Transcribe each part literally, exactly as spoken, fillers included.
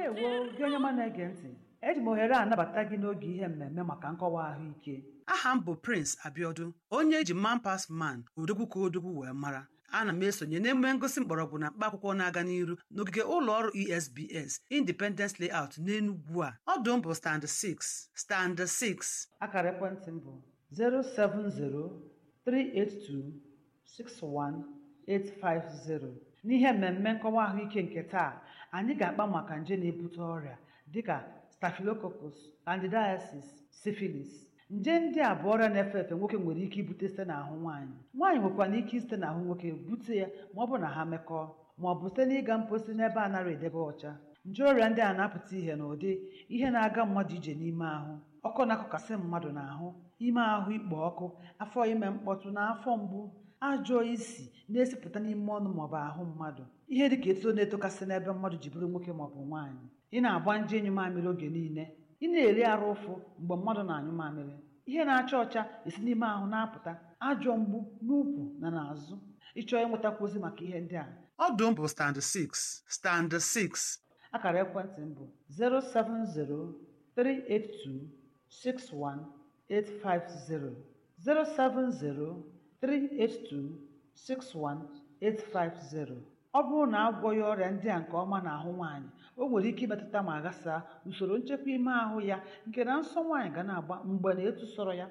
ndewo gị onye ọma na-ege ntị. Eji m ohere a nabata gị n'oge ihe mmemme maka nkọwa ahụike. Aha m bụ Prince Abiodun, onye eji Man Pass Man odogwu ka odogwu wee mara. Ana m esonye n'emume ngosi mgbọrọgwụ na mkpa akwụkwọ na-aga n'iru n'ogige ụlọ ọrụ E S B S Independence Layout n'Enugwu a. Ọdụ m bụ stand six stand six. Akara ekwentị m bụ zero seven zero three eight two six one eight five zero. N'ihe mmemme nkọwa ahụike nke taa, anyị ga-akpa maka nje na-ebute ọrịa dịka Staphylococcus, Candidiasis, Syphilis. Nje ndị a bụ ọrịa na-efe efe nwoke nwere ike ibute site n'ahụ nwaanyị. Nwaanyị nwekwara ike site n'ahụ nwoke bute ya ma ọ bụ na ha mekọọ ma ọ bụ site n'ịga mposi n'ebe a nara edebe ọcha. Nje ọrịa ndị a na-apụta ihe n'ụdị ihe na-aga mmadụ ije n'ime ahụ, ọkụ na-akụkasị mmadụ n'ahụ, ime ahụ ikpo ọkụ, afọ ime mkpọtụ na afọ mgbu, ajọ isi na-esipụta n'ime ọnụ maọbụ ahụ mmadụ, ihe dịka eto na-etokasị n'ebe mmadụ ji bụrụ nwoke maọbụ nwaanyị, ị na-agba nje ịnyụ mamịrị oge niile, ị na-eri arụ ụfụ mgbe mmadụ na-anyụ mamịrị, ihe na-acha ọcha esi n'ime ahụ na-apụta, ajọ mgbu n'ukwu na n'azụ. Ịchọọ ịnwetakwa ozi maka ihe ndị a, ọdụ m bụ stand six stand six. Akara ekwentị m bụ zero seven zero three eight two six one eight five zero zero seven zero three eight two six one eight five zero. Ọ bụrụ na agwọghị ọrịa ndị a nke ọma n'ahụ nwaanyị, o nwere ike imetụta ma ghasaa usoro nchekwa ime ahụ ya, nke na nsọ nwaanyị ga na-agba mgbe na etu sọrọ ya,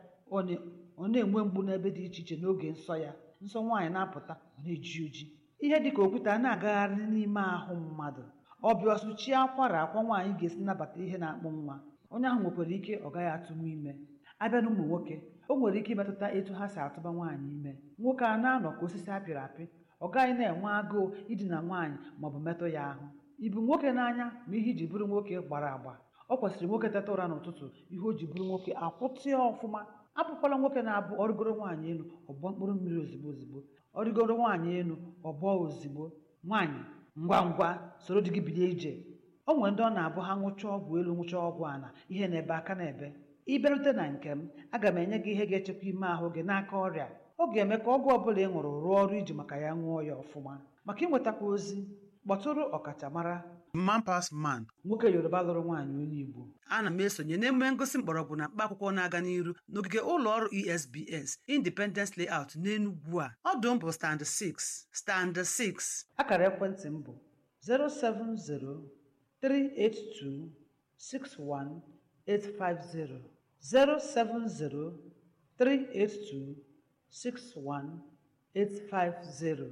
ọ na-enwe mgbu n'ebe dị iche iche n'oge nsọ ya, nsọ nwaanyị na-apụta ọ na-eji oji, ihe dịka okwute a na-agagharị n'ime ahụ mmadụ, ọbịa ọsụchie akwara akwa nwaanyị ga-esi nabata ihe na-akpụ nwa, onye ahụ nwekwara ike ọ gaghị atụnwu ime. Abịa na ụmụ nwoke, o nwere ike imetụta etu ha si atụba nwaanyị ime. Nwoke a na-anọ ka osisi apịrị apị, ọ gaghị na-enwe agụụ idina nwaanyị maọbụ metụ ya ahụ. Ibu nwoke n'anya ma ihe iji bụrụ nwoke gbara agba, ọ kwesịrị nwoke teta ụra n'ụtụtụ ihe o ji bụrụ nwoke akwụtịa ọfụma. Abụkwala nwoke na-abụ ọrịgoro nwaanyị elu ọgbọ mkpụrụ mmiri ozigbo ozigbo, ọrịgoro nwaanyị elu ọgbọ ozigbo. Nwaanyị, ngwa ngwa soro di gị bilie ije. O nwere ndị ọ na-abụ ha nwụcha ọgwụ elu nwụcha ọgwụ ala, ihe na-ebe aka na-ebe. Ị bịarute na nke m, aga m enye gị ihe ga-echekwa ime ahụ gị n'aka ọrịa. Ọ ga-eme ka ọgwụ ọbụla ị ṅụrụ rụọ ọrụ iji maka ya ṅụọ ya ọfụma. Maka ịnwetakwa ozi, kpọtụrụ ọkachamara Man Pass Man, nwoke Yoruba lụrụ nwaanyị onye Igbo. Ana m esonye n'emume ngosi mgbọrọgwụ na mkpa akwụkwọ na-aga n'iru n'ogige ụlọ ọrụ E S B S Independence Layout n'Enugwu a. Ọdụ m bụ stand six stand six. Akara ekwentị m bụ zero seven zero three eight two six one eight five zero zero seven zero three eight two six one eight five zero.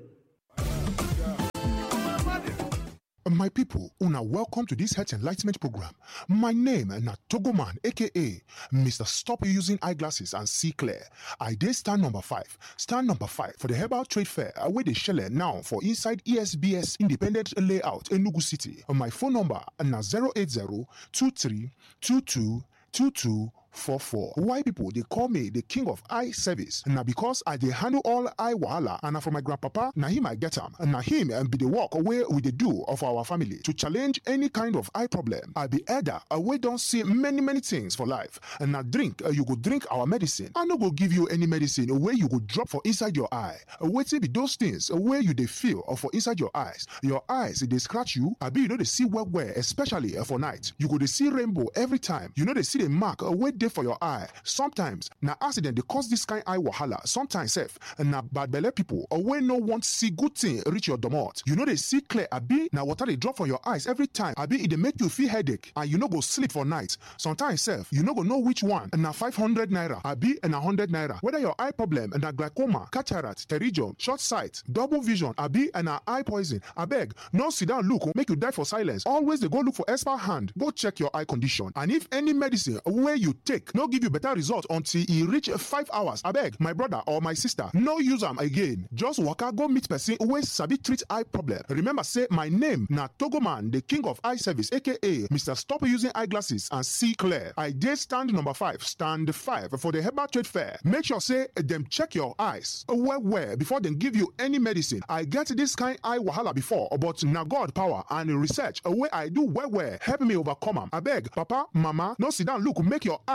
My people, una welcome to this health enlightenment program. My name na Togoman, aka Mister Stop Using Eyeglasses and See Clear. I dey stand number five. Stand number five for the Herbal Trade Fair wey dey shele now for inside E S B S Independent Layout, Enugu City. My phone number na zero eight zero two three two two two two four four. Why people they call me the king of eye service? Now because I dey handle all eye wahala, and na from my grandpapa, na him I get am. Na him and be the work away with the do of our family to challenge any kind of eye problem. I be elder, we don't see many many things for life. And now drink, uh, you go drink our medicine. I no go give you any medicine where you go drop for inside your eye. Uh, wait till be those things where you they feel or for inside your eyes. Your eyes they scratch you. I be you know they see well well, especially uh, for night. You go they see rainbow every time. You know they see the mark uh, where for your eye. Sometimes na accident they cause this kind eye wahala. Sometimes self na bad belle people or when no want see good thing reach your domot. You know they see clear abi na water they drop from your eyes every time. Abi it they make you feel headache and you no go sleep for night. Sometimes self you no go know which one na five hundred naira abi and a hundred naira. Whether your eye problem and a glaucoma, cataract, pterygium, short sight, double vision abi and a eye poison. Abeg no sit down look make you die for silence. Always they go look for expert hand. Go check your eye condition and if any medicine where you take no give you better result until e reach five hours. Abeg my brother or my sister no use am again. Just waka go meet person wey sabi treat eye problem. Remember say my name na Togoman, the king of eye service, aka Mister Stop Using Eyeglasses and See Clear. I dey stand number five, stand five for the Herbal Trade Fair. Make sure say dem check your eyes well well before dem give you any medicine. I get this kind eye wahala before, but na God power and research wey I do well well help me overcome am. Abeg papa, mama, no sit down look make your eye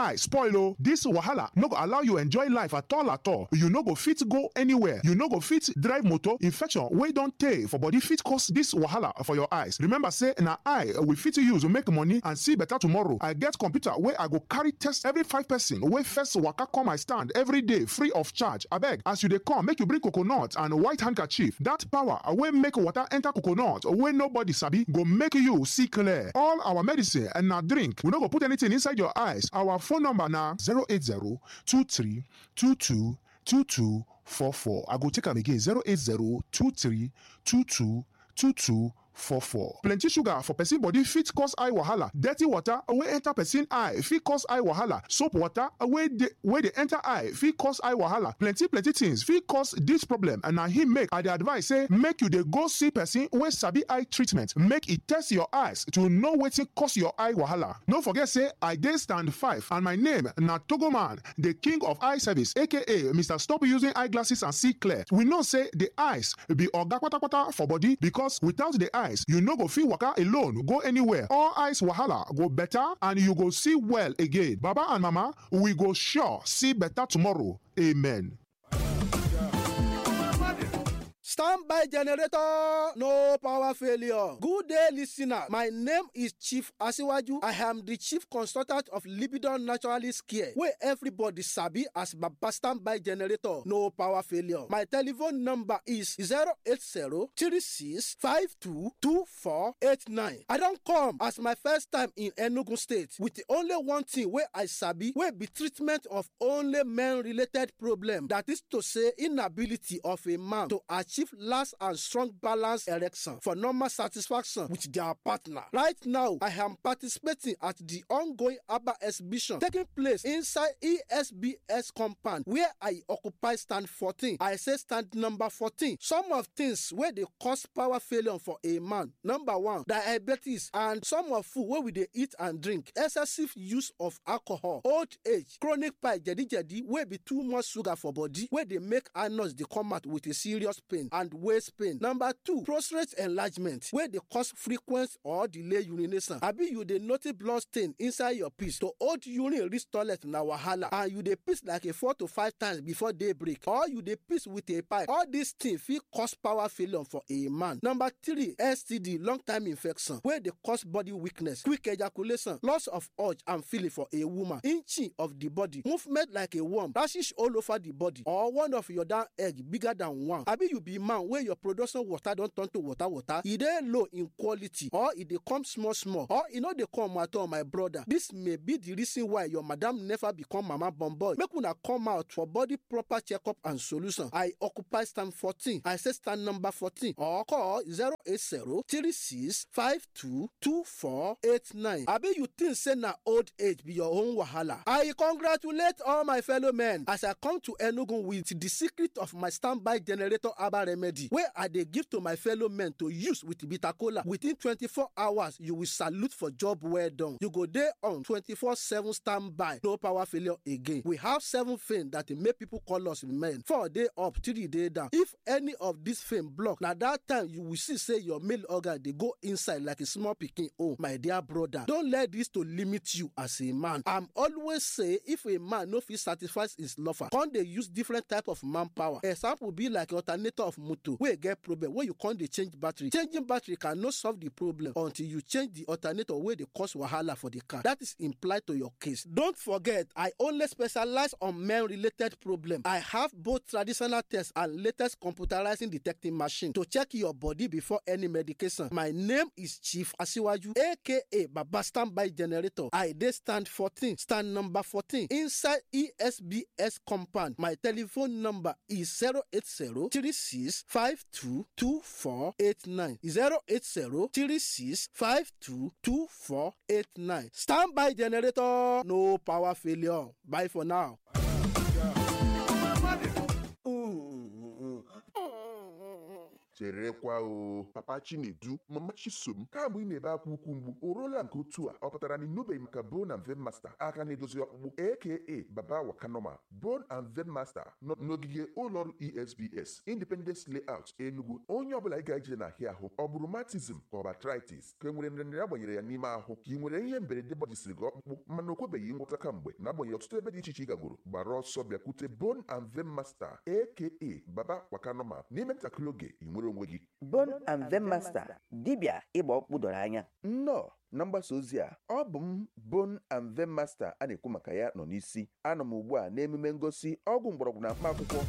eye spoil o. This wahala no go allow you enjoy life at all at all. You no go fit go anywhere. You no go fit drive motor. Infection wey don tey for body fit cause this wahala for your eyes. Remember say na eye we fit use make money and see better tomorrow. I get computer wey I go carry test every five person wey first waka come my stand every day free of charge. Abeg, as you dey come, make you bring coconut and white handkerchief. That power wey make water enter coconut wey nobody sabi go make you see clear. All our medicine and na drink. We no go put anything inside your eyes. Our phone number na zero eight zero two three two two two two four four. I go take am again zero eight zero two three two two two two four four. Plenty sugar for person body fit cause eye wahala. Dirty water wey enter person eye fit cause eye wahala. Soap water wey dey wey dey enter eye fit cause eye wahala. Plenty plenty things fit cause this problem, and na him make I dey advise say make you dey go see person wey sabi eye treatment. Make e test your eyes to know wetin cause your eye wahala. No forget say I dey stand five and my name na Togoman, the king of eye service, aka Mister Stop Using Eyeglasses and See Clear. We know say the eyes be oga kpatakpata for body, because without the eyes you no go fit waka alone go anywhere. All eyes wahala go better and you go see well again. Baba and mama, we go sure see better tomorrow. Amen. Standby generator, no power failure. Good day, listener. My name is Chief Asiwaju. I am the chief consultant of Libidon Naturalist Care, where everybody sabi as Baba Standby generator, no power failure. My telephone number is zero eight zero three six five two two four eight nine. I don't come as my first time in Enugu State with the only one thing where I sabi, where be treatment of only men-related problem. That is to say, inability of a man to achieve last and strong balance erection for normal satisfaction with their partner. Right now, I am participating at the ongoing ABBA exhibition taking place inside E S B S compound where I occupy stand fourteen. I say stand number fourteen. Some of things where they cause power failure for a man. Number one, diabetes and some of food where we they eat and drink. Excessive use of alcohol, old age, chronic pie, jadi jadi, where be too much sugar for body, where they make anus they come out with a serious pain and waist pain. Number two, prostate enlargement, where they cause frequent or delay urination. Abi you dey notice blood stain inside your piss. To hold urine reach toilet na wahala, and you dey piss like a four to five times before daybreak, or you dey piss with a pipe. All these things fit cause power failure for a man. Number three, S T D, long time infection, where they cause body weakness, quick ejaculation, loss of urge and feeling for a woman, inching of the body, movement like a worm, rashes all over the body, or one of your down egg bigger than one. Abi you be man where your production water don't turn to water water, e dey low in quality, or e dey come small small, or e no dey come at all, my brother. This may be the reason why your madam never become mama born boy. Make una come out for body proper checkup and solution. I occupy stand fourteen. I say stand number fourteen, or call zero eight zero three six five two two four eight nine. Abi you think say na old age be your own wahala? I congratulate all my fellow men as I come to Enugu with the secret of my standby generator herbal remedy, where I dey give to my fellow men to use with bitter kola. Within twenty-four hours, you will salute for job well done. You go there on twenty-four seven standby, no power failure again. We have seven things that make people call us men. Four day up, three day down. If any of these things block, na that time you will see say your male organ they go inside like a small pikin. Oh, my dear brother, don't let this to limit you as a man. I'm always say if a man no fit satisfy his lover, can't they use different type of manpower? Example be like alternator of motor where get problem where you can't they change battery. Changing battery cannot solve the problem until you change the alternator where they cause wahala for the car. That is implied to your case. Don't forget, I only specialize on men-related problem. I have both traditional tests and latest computerizing detecting machine to check your body before any medication. My name is Chief Asiwaju, aka Baba Standby Generator. I dey stand fourteen, stand number fourteen, inside E S B S compound. My telephone number is zero eight zero three six five two two four eight nine. zero eight zero three six five two two four eight nine. Standby Generator, no power failure. Bye for now. cherekwa o Papa Chinedu Mama Chisom kamgbe ị na-ebe akwa ukwu mgbu o ruola nke otu a ọ pụtara na ịnụbeghị maka Bone and Vein Master aka na-edozi ọkpụkpụ aka Baba Wakanoma. Bone and Vein Master nọ n'ogige ụlọọrụ E S B S Independence Layout Enugu. Onye ọbụla ị ga-eje n'ahịa ahụ ọ bụ rheumatism ka ọ bụ arthritis ka e nwere nrịanrịa agbanyere ya n'ime ahụ ka ị nwere ihe mberede gbajisiri gị ọkpụkpụ mana o kwebeghị ngwọta kamgbe na-agbanyeghị ọtụtụ ebe dị iche iche ị gagoro gbara ọsọ bịakwute Bone and Vein Master aka Baba Wakanoma n'ime ntakịrị oge ị nwere onwe gị. Bone and Vein Master dibịa ịgba ọkpụkpụ doro anya. Nnọọ na mgbasa ozi a ọ bụ m Bone and Vein Master a na-ekwu maka ya nọ n'isi. Anọ m ugbu a n'emume ngosi ọgwụ mgbọrọgwụ na mkpa akwụkwọ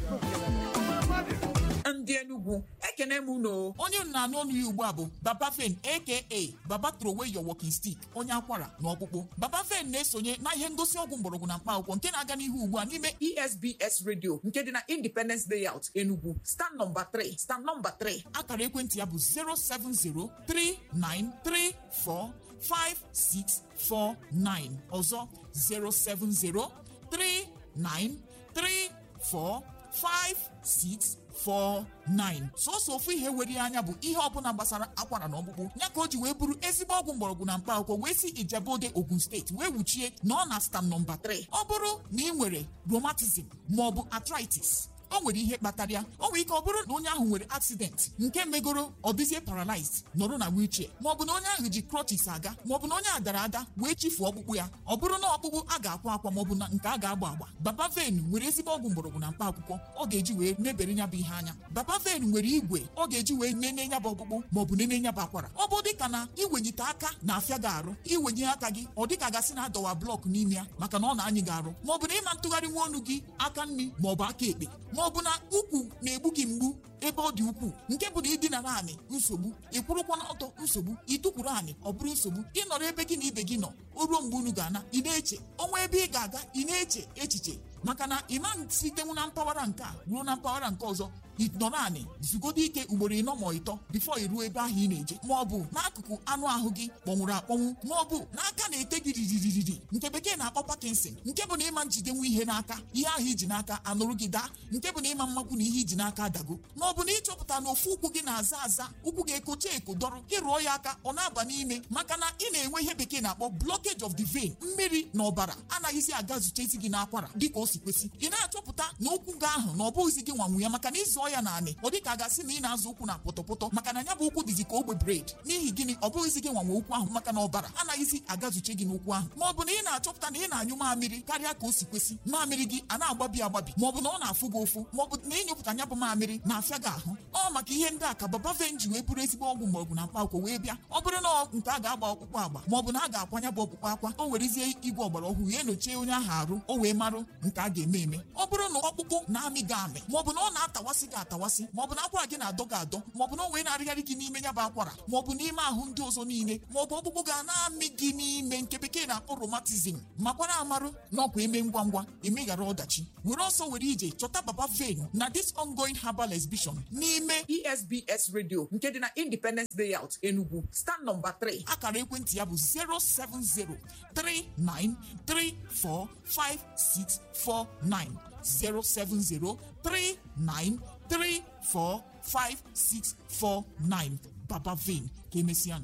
ndị Enugu ekene m unu onye na-anụ ọnụ ya ugbu a bụ Baba Vein aka Baba throw away your walking stick onye akwara na ọkpụkpụ. Baba Vein na-esonye na ihe ngosi ọgwụ mgbọrọgwụ na mkpa akwụkwọ nke na-aga n'ihu ugbu a n'ime E S B S Radio nke dị na Independence Layout Enugu stand number three stand number three akara ekwentị ya bụ zero seven zero three nine three four five six four nine ọzọ zero seven zero three nine three four five six four nine. Sọsọ ofu ihe were anya bụ ihe ọbụla gbasara akwara na ọkpụkpụ ya ka o ji wee bụrụ ezigbo ọgwụ mgbọrọgwụ na mkpa akwụkwọ wee si Ijebode Ogun steeti wee wuchie na ọ na stand nọmba three. Ọ bụrụ na ị nwere rheumatism maọbụ arthritis o nwere ihe kpatara ya o nwere ike ọ bụrụ na onye ahụ nwere accident nke megoro ọ dịzie paralyzed nọrọ na wheelchair maọbụ na onye ahụ ji crutches aga maọbụ na onye a dara ada wee chifuo ọkpụkpụ ya ọ bụrụ na ọkpụkpụ a ga-akwa akwa maọbụ na nke a ga-agba agba Baba Vein nwere ezigbo ọgwụ mgbọrọgwụ na mkpa akwụkwọ ọ ga-eji wee mebere ya bụ ihe anya. Baba Vein nwere igwe ọ ga-eji wee nene ya bụ ọkpụkpụ maọbụ nene ya bụ akwara. Ọ bụ dịka na iwenyite aka na-afịa gị arụ iwenye aka gị ọ dịka gasị na adọwa blọk n'ime ya maka na ọ na-anyị gị arụ maọbụ na ịma ntụgharị nwa ọnụ gị aka nri maọbụ aka ekpe maọbụ na ukwu na-egbu gị mgbu ebe ọ dị ukwuu nke bụ na ịdina naanị nsogbu ịkwụrụkwa n'ọtọ nsogbu ịtụkwuru anị ọ bụrụ nsogbu ịnọrọ ebe gị na ibe gị nọ o ruo mgbe unu ga-ana ị na-eche ọnwa ebe ị ga-aga ị na-eche echiche maka na ịma sitenwu na mpaghara nke a ruo na mpaghara nke ọzọ nọ naanị zugodo ike ugboro ịnọ ma ịtọ bifo iruo ebe ahụ ị na-eje ma ọ bụ n'akụkụ anụ ahụ gị kpọnwụrụ akpọnwụ ma ọ bụ n'aka na-ete gị riririri nke bekee na-akpọ Parkinson nke bụ na ịma njidenwu ihe n'aka ihe ahụ iji n'aka anụrụ gị daa nke bụ na ịma mmakwu na ihe iji n'aka adago ma ọ bụ na ịchọpụta na ofu ụkwụ gị na-aza aza ụkwụ gị ekocha eko dọrọ ịrụọ ya aka ọ na-aba n'ime maka na ị na-enwe ihe bekee na-akpọ blockage of the vein mmiri na ọbara anaghịzi aga zute isi gị n'akwara dịka o si kwesị ị na-achọpụta na ụkwụ gị ahụ na ọ bụghịzi gị nwanwu ya maka na ịzụọ ya naanị ọ dịka a gasị na ị na-azụ ụkwụ na pọtọpọtọ maka na ya bụ ụkwụ dịzi ka ogbe bred n'ihi gịnị ọ bụghịzi gị nwanwe ụkwụ ahụ maka na ọbara anaghịzi agazuche gị n'ụkwụ ahụ ma ọ bụ na ị na-achọpụta na ị na-anyụ mamịrị karịa ka o si kwesị mamịrị gị a na-agbabi agbabi ma ọ bụ na ọ na-afụ gị ụfụ ma ọ bụ na ịnyụpụta ya bụ mamịrị na-afịa gị ahụ ọ maka ihe ndị a ka Baba Vein ji wee bụrụ ezigbo ọgwụ mgbọrọgwụ na mkpa akwụkwọ wee bịa ọ bụrụ na nke a ga-agba ọkpụkpụ agba ma ọ bụ na a ga-akwanya bụ ọkpụkpụ akwa o werezie igwe ọgbara ọhụrụ ya enyochie onye ahụ arụ o wee marụ nke a ga-eme eme ọ bụrụ na ọkpụkpụ na-amị gị amị ma ọ bụ na ọ na-atawasị gị atawasị ma ọ bụ na akwara gị na-adọ gị adọ ma ọ bụ na o wee na-arịgharị gị n'ime ya bụ akwara ma ọ bụ n'ime ahụ ndị ọzọ niile ma ọ bụ ọkpụkpụ ga na-amị gị n'ime nke bekee na-akpọ rheumatism makwara amarụ na ọkwa eme ngwa ngwa emeghara ọdachi were ọsọ were ije chọta Baba Vein na this ongoing herbal exhibition n'ime E S B S Radio nke dị na Independence Layout Enugu stand number three akara ekwentị ya bụ zero seven zero three nine three four five six four nine zero seven zero three nine three four five six four nine Baba Vein ka emesịa.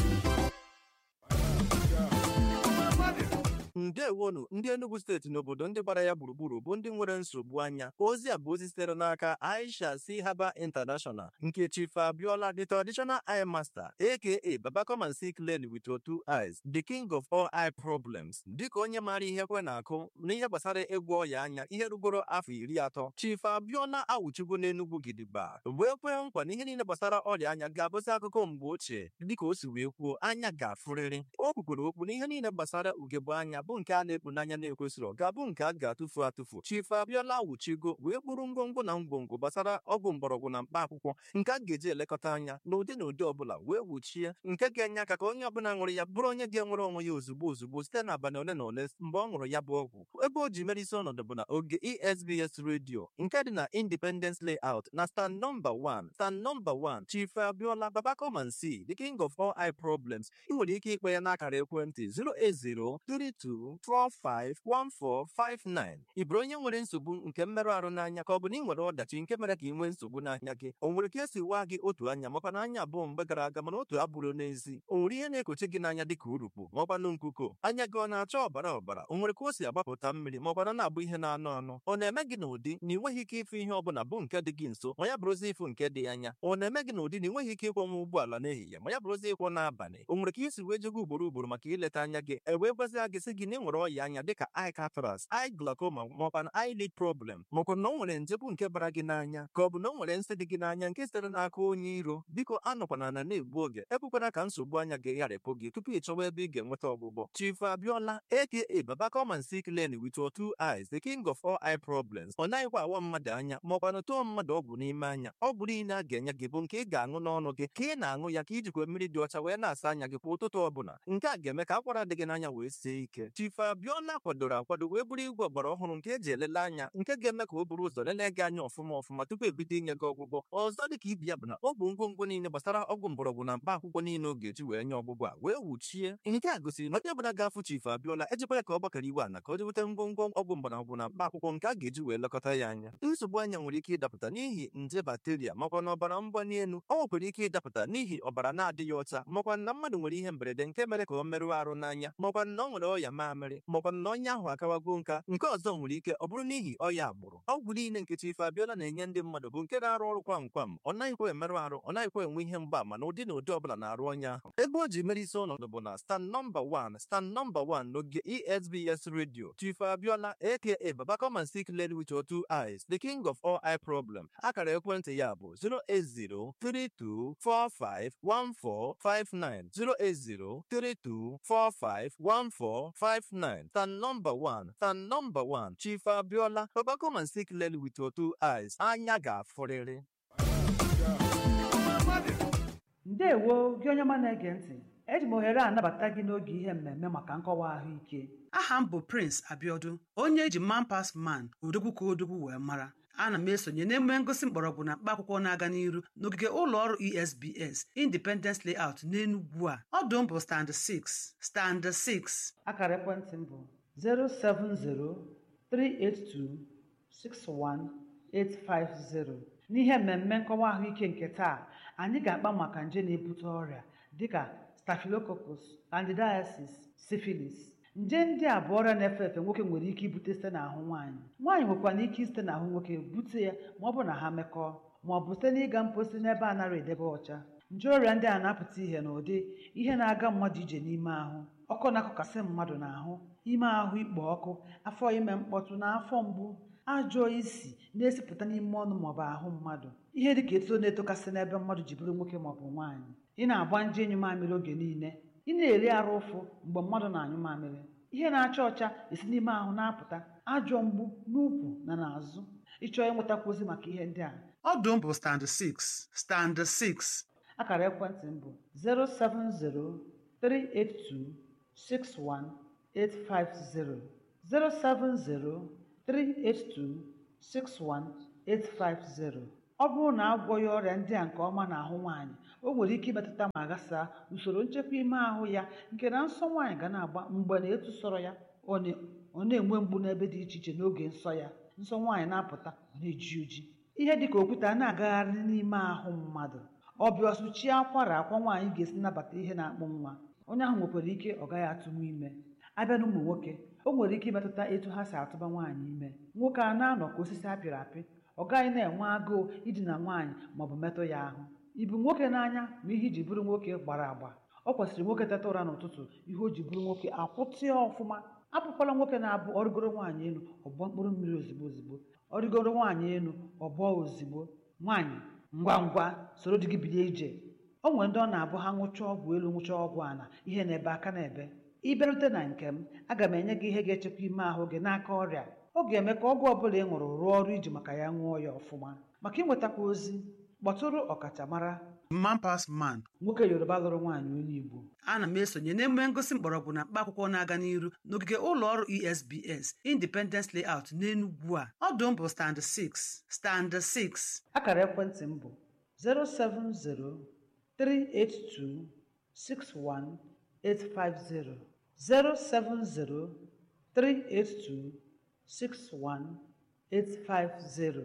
Ndewonu ndị Enugu steeti n'obodo ndị gbara ya gburugburu bụ ndị nwere nsogbu anya ozi a bụ ozi sitere n'aka Aisha C Herbal International nke Chief Abiola the traditional eye master aka Baba come and see clearly with your two eyes the king of all eye problems dịka onye maara ihe kwe na-akụ n'ihe gbasara ịgwọ ọya anya ihe rugoro afọ iri atọ Chief Abiola awụchigo n'Enugu gidigba wee kwee nkwa na ihe niile gbasara ọrịa anya ga-abụzi akụkọ mgbe ochie dịka o si wee kwuo anya ga-afụrịrị o kwukwere okwu na ihe niile gbasara ugegbe anya bụ nke a na-ekpu n'anya na-ekwesịrị ga-abụ nke a ga-atụfu atụfu Chief Abiola awụchigo wee kpụrụ ngwongwo na ngwongwo gbasara ọgwụ mgbọrọgwụ na mkpa akwụkwọ nke a ga-eji elekọta anya n'ụdị na ụdị ọbụla wee wuchie nke ga-enye aka ka onye ọbụla ṅụrụ ya bụrụ onye ga-enwere onwe ya ozugbo ozugbo site n'abalị ole na ole mgbe ọ ṅụrụ ya bụ ọgwụ ebe o ji mere isi ọnọdụ bụ na oge E S B S Radio nke dị na Independence Layout na stand number one stand number one Chief Abiola Baba come and see the king of all eye problems ị nwere ike ikpe ya n'akara ekwentị zero eight zero three two four five one four five nine. Ị bụrụ onye nwere nsogbu nke mmerụ ahụ n'anya ka ọ bụ na ị nwere ọdachi nke mere ka ị nwee nsogbu n'anya gị, o nwere ka esi waa gị otu anya makwa na anya abụọ mgbe gara aga mana otu abụrụ n'ezi, o nwere ihe na-ekochi gị n'anya dịka urukpu maọkwanụ nkuko, anya gị ọ na-acha ọbara ọbara, o nwere ka o si agbapụta mmiri maọkwana na-abụ ihe na-anụ anụ, ọ na-eme gị n'ụdị na ị nweghị ike ịfụ ihe ọbụla bụ nke dị gị nso ma ya bụrụzi ịfụ nke dị anya, ọ na-eme gị n'ụdị na ị nweghị ike ịkwọnwa ụgbọala n'ehihie ma ya bụrụzi ịkwọ n'abalị, o nwere ka isi wee jego ugboro ugboro maka ileta anya gị e wee gwazia gị sị gị na ị nwere ọya anya dịka eye cataract, eye glaucoma maọkwa eyelid problem, maọkwa na o nwere njebụ nke bara gị n'anya ka ọ bụ na o nwere nsị dị gị n'anya nke sitere n'aka onye iro. Biko anọkwana na na-egbu oge, ekwekwana ka nsogbu anya gị gharịpụ gị tupu ị chọwa ebe ị ga-enweta ọgwụgwọ. Chief Abiola aka Baba come and see clearly with your two eyes, the king of all eye problems. Ọ naghịkwa awa mmadụ anya maọkwa na tụọ mmadụ ọgwụ n'ime anya. Ọgwụ niile a ga-enye gị bụ nke ị ga-aṅụ n'ọnụ gị ka ị na-aṅụ ya ka ijikwa mmiri dị ọcha wee na-asa anya gị kwa ụtụtụ ọbụla. Nke a ga-eme ka akwara dị gị n'anya wee sie ike. Chief Abiola kwadoro akwado wee bụrụ igwe ọgbara ọhụrụ nke eji elele anya nke ga-eme ka o buru ụzọ lelee gị anya ọfụma ọfụma tupu ebido inye gị ọgwụgwọ. Ọzọ dị ka ibi ya bụ na ọ bụ ngwongwo niile gbasara ọgwụ mgbọrọgwụ na mkpa akwụkwọ niile ọ ga-eji wee nye ọgwụgwọ a wee wuchie. Nke a gosiri na onye ọbụla ga-afụ Chief Abiola ejikwa ya ka ọ gbakọrọ iwe ana ka o jeweta ngwongwo ọgwụ mgbọrọgwụ na mkpa akwụkwọ nke a ga-eji wee lekọta ya anya. Nsogbu anya nwere ike ịdapụta n'ihi nje bakteria makwa na ọbara mgbali elu, ọ nwekwara ike ịdapụta n'ihi ọbara na-adịghị ọcha makwa na mmadụ nwere ihe mberede nke mere ka ọ merụọ arụ n'anya makwa na ọ nwere ọya mamịrị makwa na ọnya ahụ akawago nka. Nke ọzọ nwere ike ọ bụrụ n'ihi ọya agbụrụ. Ọgwụ niile nke Chief Abiola na-enye ndị mmadụ bụ nke na-arụ ọrụ kwam kwam, ọ naghịkwa emerụ arụ, ọ naghịkwa enwe ihe mgbaama na ụdị na ụdị ọbụla na-arụ ọnya ahụ. Ebe o ji mere isi ọnọdụ bụ na stand nọmba one stand nọmba one n'oge E S B S Radio. Chief Abiola aka Baba come and see clearly with your two eyes, the king of all eye problem. Akara ekwentị ya bụ zero eight zero three two four five one four five nine zero eight zero three two four five one four five nine. Stand number one stand number one Chief Abiola, Baba come and see clearly with your two eyes, anya ga-afụrịrị. Ndewo gị onye ọma na-ege ntị, eji m ohere a nabata gị n'oge ihe mmemme maka nkọwa ahụike. Aha m bụ Prince Abiodun, onye eji Man Pass Man odogwu ka odogwu wee mara. Ana m esonye n'emume ngosi mgbọrọgwụ na mkpa akwụkwọ na-aga n'iru n'ogige ụlọ ọrụ E S B S Independence Layout n'Enugwu a. Ọdụ m bụ stand six stand six. Akara ekwentị m bụ zero seven zero three eight two six one eight five zero. N'ihe mmemme nkọwa ahụike nke taa, anyị ga-akpa maka nje na-ebute ọrịa dịka Staphylococcus, Candidiasis, Syphilis. Nje ndị a bụ ọrịa na-efe efe nwoke nwere ike ibute site n'ahụ nwaanyị. Nwaanyị nwekwara ike site n'ahụ nwoke bute ya ma ọ bụ na ha mekọọ ma ọ bụ site n'ịga mposi n'ebe a nara edebe ọcha. Nje ọrịa ndị a na-apụta ihe n'ụdị ihe na-aga mmadụ ije n'ime ahụ, ọkụ na-akụkasị mmadụ n'ahụ, ime ahụ ikpo ọkụ, afọ ime mkpọtụ na afọ mgbu, ajọ isi na-esipụta n'ime ọnụ maọbụ ahụ mmadụ, ihe dịka eto na-etokasị n'ebe mmadụ ji bụrụ nwoke maọbụ nwaanyị, ị na-agba nje enyu mamịrị oge niile, ị na-eri arụ ụfụ mgbe mmadụ na-anyụ mamịrị, ihe na-acha ọcha esi n'ime ahụ na-apụta, ajọ mgbu n'ukwu na n'azụ. Ịchọọ ịnwetakwa ozi maka ihe ndị a, ọdụ m bụ stand six stand six. Akara ekwentị m bụ zero seven zero three eight two six one eight five zero zero seven zero three eight two six one eight five zero. Ọ bụrụ na agwọghị ọrịa ndị a nke ọma n'ahụ nwaanyị, o nwere ike imetụta ma ghasaa usoro nchekwa ime ahụ ya nke na nsọ nwaanyị ga na-agba mgbe na etu sọrọ ya, ọ na-enwe mgbu n'ebe dị iche iche n'oge nsọ ya, nsọ nwaanyị na-apụta ọ na-eji oji, ihe dịka okwute a na-agagharị n'ime ahụ mmadụ, ọbịa ọsụchie akwara akwa nwaanyị ga-esi nabata ihe na-akpụ nwa, onye ahụ nwekwara ike ọ gaghị atụnwu ime. Abịa na ụmụ nwoke, o nwere ike imetụta etu ha si atụba nwaanyị ime. Nwoke a na-anọ ka osisi apịrị apị, ọ gaghị na-enwe agụụ idina nwaanyị maọbụ metụ ya ahụ. Ibu nwoke n'anya ma ihe iji bụrụ nwoke gbara agba, ọ kwesịrị nwoke teta ụra n'ụtụtụ ihe o ji bụrụ nwoke akwụtịa ọfụma. Apụkwala nwoke na-abụ ọrịgoro nwaanyị elu ọgbọ mkpụrụ mmiri ozigbo ozigbo, ọrịgoro nwaanyị elu ọgbọ ozigbo. Nwaanyị ngwa ngwa soro di gị bilie ije. O nwere ndị ọ na-abụ ha ṅụchaa ọgwụ elu ṅụchaa ọgwụ ana, ihe na-ebe aka na-ebe. Ịbịarute na nke m, aga m enye gị ihe ga-echekwa ime ahụ gị n'aka ọrịa. Ọ ga-eme ka ọgwụ ọbụla ị ṅụrụ rụọ ọrụ iji maka ya ṅụọ ya ọfụma. Maka ịnwetakwa ozi, kpọtụrụ ọkachamara Man Pass Man, nwoke Yoruba lụrụ nwaanyị onye Igbo. Ana m esonye n'emume ngosi mgbọrọgwụ na mkpa akwụkwọ na-aga n'iru n'ogige ụlọ ọrụ E S B S Independence Layout n'Enugwu a. Ọdụ m bụ stand six stand six. Akara ekwentị m bụ zero seven zero three eight two six one eight five zero zero seven zero three eight two, six one eight five zero.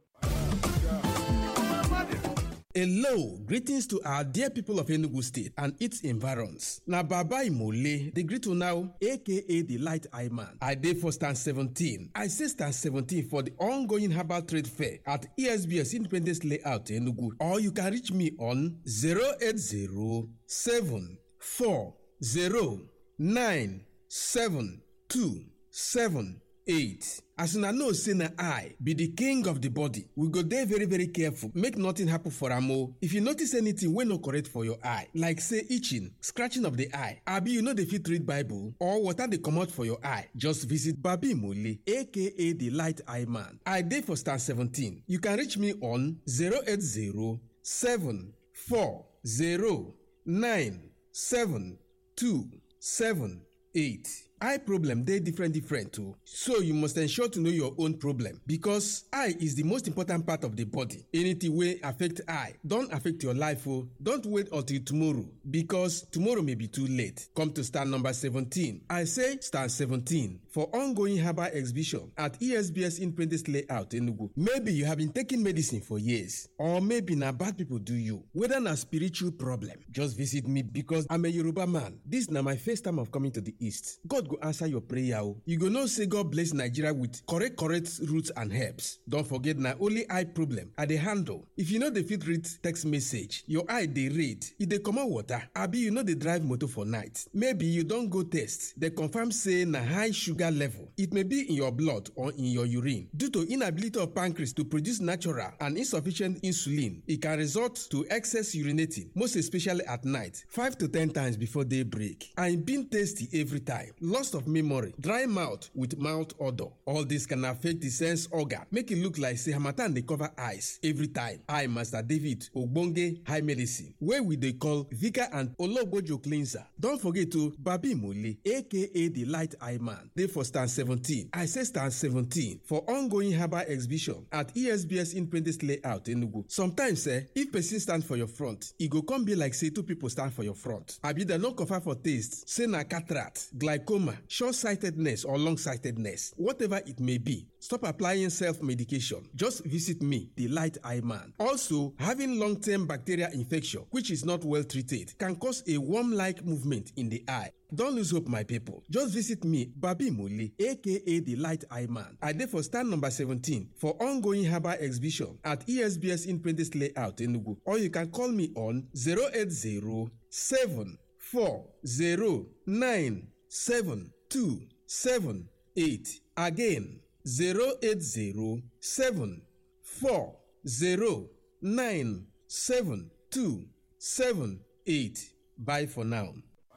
Hello, greetings to our dear people of Enugu State and its environs. Na Baba Imole, the greet now, aka the Light Eye Man. I dey for stand seventeen. I say stand seventeen for the ongoing herbal trade fair at E S B S Independence Layout Enugu. Or you can reach me on zero eight zero seven four zero nine seven two seven eight. As una know say na I be the king of the body, we go dey very very careful make nothing happen for am o. If you notice anything wey no correct for your eye, like say itching, scratching of the eye, abi you no dey fit read Bible or water dey comot for your eye, just visit Babi Mole aka the Light Eye Man. I dey for stand seventeen. You can reach me on zero eight zero seven four zero nine seven two seven eight. Eye problem dey different different too, so you must ensure to know your own problem because eye is the most important part of the body. Anything wey affect eye don affect your life o. Don't wait until tomorrow because tomorrow may be too late. Come to stand number seventeen. I say stand seventeen for ongoing herbal exhibition at E S B S Independence Layout Enugu. Maybe you have been taking medicine for years, or maybe na bad people do you. Whether na spiritual problem, just visit me because I'm a Yoruba man. This na my first time of coming to the East. God go answer your prayer o. You go know say God bless Nigeria with correct correct roots and herbs. Don't forget na only eye problem I dey handle. If you no dey fit read text message, your eye dey read, e dey comot water, abi you no dey drive motor for night. Maybe you don go test, dey confirm say na high sugar level. It may be in your blood or in your urine. Due to inability of pancreas to produce natural and insufficient insulin, it can result to excess urinating, most especially at night, five to ten times before daybreak. And being tasty every time. Loss of memory, dry mouth with mouth odor. All this can affect the sense organ, make it look like say harmattan dey cover eyes every time. I, Master David Ogbonge High Medicine, where we dey call Vika and Ologbojo Cleanser. Don't forget to Babi Mole, aka the Light Eye Man. Dey for stand seventeen. I say stand seventeen for ongoing herbal exhibition at E S B S Independence Layout Enugu. Sometimes, eh, if person stand for your front, e go come be like say two people stand for your front. Abi dem no confirm for taste, say na cataract, glaucoma, short-sightedness or long-sightedness, whatever it may be. Stop applying self-medication. Just visit me, the Light Eye Man. Also, having long-term bacterial infection, which is not well treated, can cause a worm-like movement in the eye. Don't lose hope, my people. Just visit me, Babi Mole, aka the Light Eye Man. I dey for stand number seventeen for ongoing herbal exhibition at E S B S Independence Layout Enugu. Or you can call me on zero eight zero seven four zero nine seven two seven eight. Again, zero eight zero seven four zero nine seven two seven eight. Bye for now.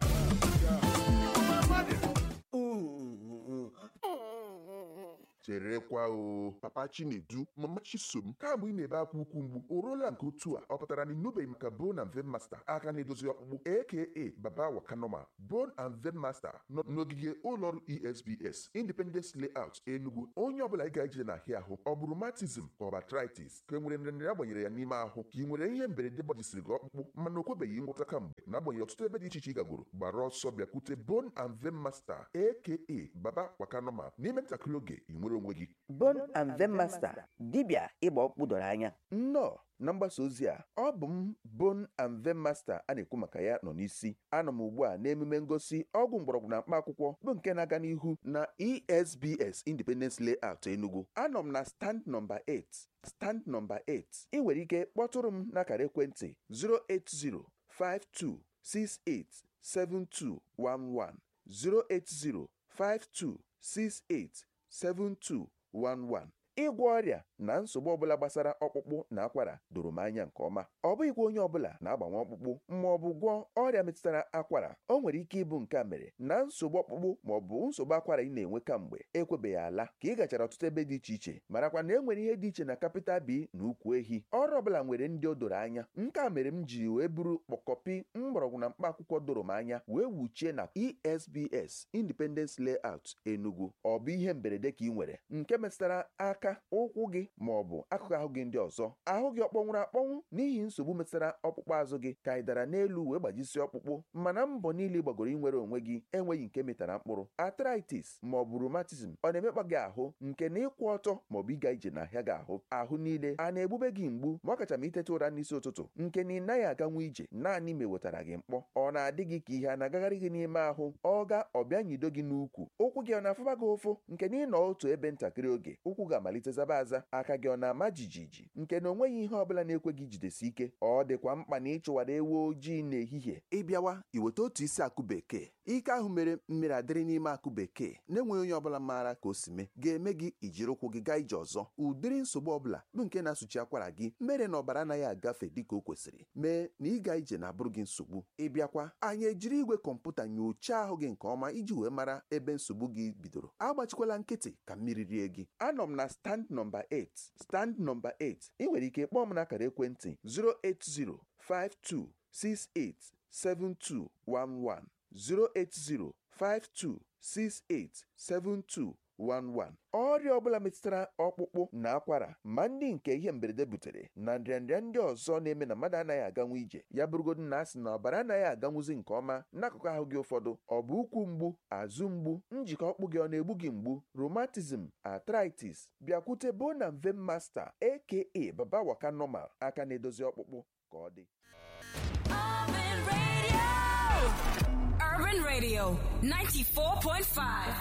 cherekwa o papa Chinedu mama Chisom kamgbe ị na-ebe akwa ukwu mgbu o ruola nke otu a ọ pụtara na ịnụbeghị maka Bone and Vein Master aka na-edozi ọkpụkpụ aka Baba Wakanoma. Bone and Vein Master nọ n'ogige ụlọọrụ E S B S Independence Layout Enugu. Onye ọbụla ị ga-eje n'ahịa ahụ ọ bụrụ rheumatism ka ọ bụ arthritis ka e nwere nrịanrịa agbanyere ya n'ime ahụ ka ị nwere ihe mberede gbajisiri gị ọkpụkpụ mana o kwebeghị ngwọta kamgbe na-agbanyeghị ọtụtụ ebe dị iche iche ị gagoro gbara ọsọ bịakwute Bone and Vein Master aka Baba Wakanoma n'ime ntakịrị oge ị nwere onwe gị. Bone and Vein Master, dibịa ịgba ọkpụkpụ doro anya. Nnọọ na mgbasa ozi a ọ bụ m Bone and Vein Master a na-ekwu maka ya nọ n'isi. Anọ m ugbu a n'emume ngosi ọgwụ mgbọrọgwụ na mkpa akwụkwọ bụ nke na-aga n'ihu na E S B S Independence Layout Enugu. Anọ m na stand number eight. Stand number eight. Ị nwere ike kpọtụrụ m n'akara ekwentị zero eight zero five two six eight seven two one one zero eight zero five two six eight seven two one one. Ịgwọ ọrịa na nsogbu ọbụla gbasara ọkpụkpụ na akwara doro m anya nke ọma. Ọ bụghịkwa onye ọbụla na-agbanwe ọkpụkpụ ma ọ bụ gwọọ ọrịa metụtara akwara. O nwere ike ịbụ nke a mere na nsogbu ọkpụkpụ ma ọ bụ nsogbu akwara ị na-enwe kamgbe ekwebeghị ala ka ị gachara ọtụtụ ebe dị iche iche marakwa na e nwere ihe dị iche na capital B na ukwu ehi. Ọrụ ọbụla nwere ndị o doro anya. Nke a mere m ji wee buru kpọkọpi mgbọrọgwụ na mkpa akwụkwọ doro m anya wee wuchie na E S B S Independence Layout Enugu. Ọ bụ ihe mberede ka ị nwere nke metụtara aka aka ụkwụ gị ma ọ bụ akụkụ ahụ gị ndị ọzọ ahụ gị ọkpọnwụrụ akpọnwụ n'ihi nsogbu metụtara ọkpụkpụ azụ gị ka ị dara n'elu wee gbajisi ọkpụkpụ mana mbọ niile gbagoro inwere onwe gị enweghị nke metara mkpụrụ arthritis ma ọ bụ rheumatism ọ na-emekpa gị ahụ nke na ịkwụ ọtọ ma ọ bụ ịga ije n'ahịa gị ahụ ahụ niile a na-egbube gị mgbu ma ọ kacha ma iteta ụra n'isi ụtụtụ nke na ị naghị aganwu ije naanị ma ewetara gị mkpọ ọ na-adị gị ka ihe a na-agagharị gị n'ime ahụ ọ ga ọbịa nyido gị n'ukwu ụkwụ gị ọ na-afụba gị ụfụ nke na ị nọ otu ebe ntakịrị oge ụkwụ ga-amalite zaba aza aka gị ọ na-ama jijiji nke na onweghị ihe ọbụla na-ekwe gị jidesi ike ọ dịkwa mkpa na ịchụwara ewu ojii n'ehihie ịbịawa iweta otu isi akụ bekee ike ahụ mere mmiri adịrị n'ime akụ bekee na-enweghị onye ọbụla maara ka o si mee ga-eme gị ijiri ụkwụ gị gaa ije ọzọ ụdịrị nsogbu ọbụla bụ nke na-asụchi akwara gị mere na ọbara anaghị agafe dịka o kwesịrị mee na ịga ije na-abụrụ gị nsogbu ịbịakwa anyị ejiri igwe kọmputa nyochaa ahụ gị nke ọma iji wee mara ebe nsogbu gị bidoro agbachikwala nkịtị ka mmiri rie gị anọ m na stand nọmba eight stand nọmba eight ị nwere ike kpọọ m n'akara ekwentị zero eight zero five two six eight seven two one one zero eight zero five two six eight seven two one one. Ọrịa ọbụla metụtara ọkpụkpụ na akwara ma ndị nke ihe mberede butere na nrịanrịa ndị ọzọ na-eme na mmadụ anaghị aganwu ije ya bụrụgodu na asị na ọbara anaghị aganwuzi nke ọma n'akụkụ ahụ gị ụfọdụ ọ bụ ụkwụ mgbu azụ mgbu njikọ ọkpụ gị ọ na-egbu gị mgbu rheumatism arthritis bịakwute Bone and Vein Master aka Baba Waka Normal aka na-edozi ọkpụkpụ ka ọ dị. Urban Radio ninety-four point five